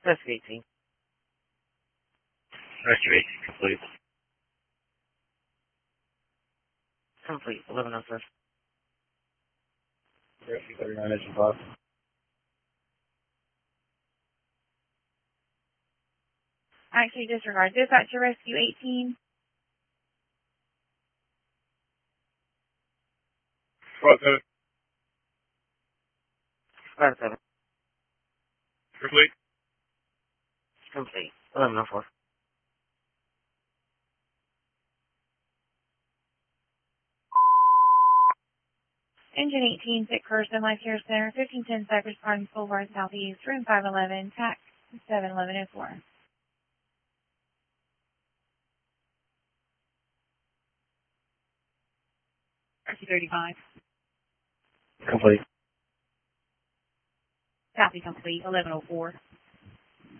Rescue 18. Rescue 18 complete. Complete. 1104. Rescue 39 engine 5. Actually, disregard. Dispatcher Rescue 18. 5-7. 5-7. Complete. Complete. 1104. Engine 18, Sick Person, Life Care Center, 1510 Cypress Pines Boulevard Southeast, room 511, TAC 71104. Rescue 35. Complete. Copy complete, 1104.